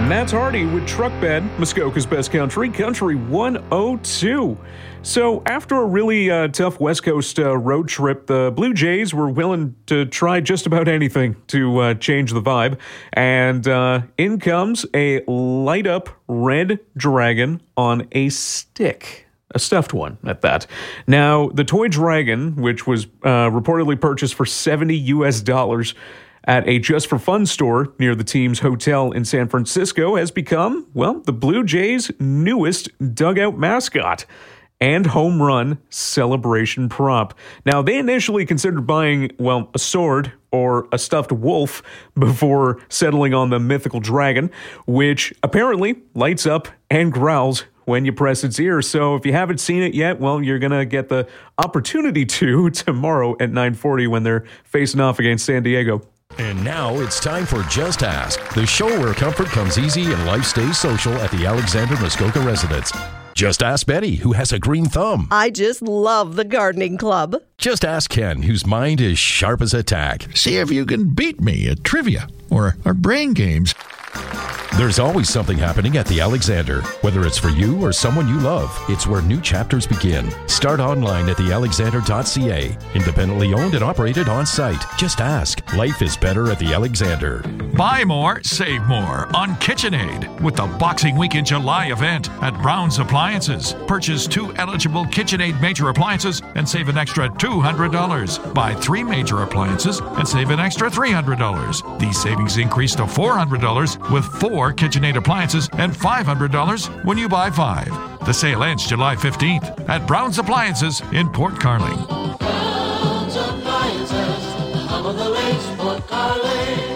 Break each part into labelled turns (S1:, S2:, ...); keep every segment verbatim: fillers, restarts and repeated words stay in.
S1: Matt Hardy with Truck Bed, Muskoka's Best Country, Country one oh two. So after a really uh, tough West Coast uh, road trip, the Blue Jays were willing to try just about anything to uh, change the vibe. And uh, in comes a light-up red dragon on a stick. A stuffed one at that. Now, the toy dragon, which was uh, reportedly purchased for seventy U S dollars, at a Just for Fun store near the team's hotel in San Francisco, has become, well, the Blue Jays' newest dugout mascot and home run celebration prop. Now, they initially considered buying, well, a sword or a stuffed wolf before settling on the mythical dragon, which apparently lights up and growls when you press its ear. So if you haven't seen it yet, well, you're going to get the opportunity to tomorrow at nine forty when they're facing off against San Diego.
S2: And now it's time for Just Ask, the show where comfort comes easy and life stays social at the Alexander Muskoka residence. Just ask Betty, who has a green thumb.
S3: I just love the gardening club.
S2: Just ask Ken, whose mind is sharp as a tack.
S4: See if you can beat me at trivia or, or brain games.
S2: There's always something happening at the Alexander. Whether it's for you or someone you love, it's where new chapters begin. Start online at the alexander dot c a. Independently owned and operated on site. Just ask. Life is better at the Alexander.
S5: Buy more, save more on KitchenAid with the Boxing Week in July event at Brown's Appliances. Purchase two eligible KitchenAid major appliances and save an extra two hundred dollars. Buy three major appliances and save an extra three hundred dollars. These savings increase to four hundred dollars with four KitchenAid appliances and five hundred dollars when you buy five. The sale ends July fifteenth at Brown's Appliances in Port Carling.
S6: Brown's Appliances, home of the lakes, Port Carling.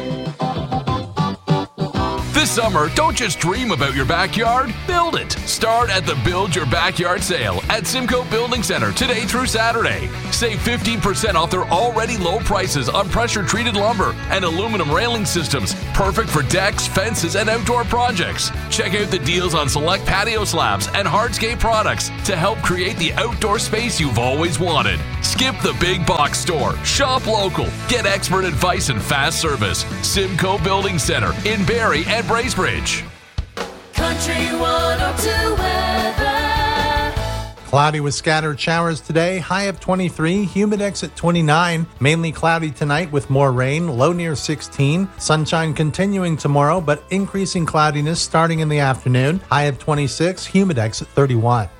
S7: This summer, don't just dream about your backyard, build it. Start at the Build Your Backyard sale at Simcoe Building Center today through Saturday. Save fifteen percent off their already low prices on pressure-treated lumber and aluminum railing systems, perfect for decks, fences, and outdoor projects. Check out the deals on select patio slabs and hardscape products to help create the outdoor space you've always wanted. Skip the big box store. Shop local. Get expert advice and fast service. Simcoe Building Center in Barrie and Bracebridge.
S6: Country one oh two weather.
S8: Cloudy with scattered showers today, high of twenty-three, humidex at twenty-nine, mainly cloudy tonight with more rain, low near sixteen, sunshine continuing tomorrow, but increasing cloudiness starting in the afternoon, high of twenty-six, humidex at thirty-one.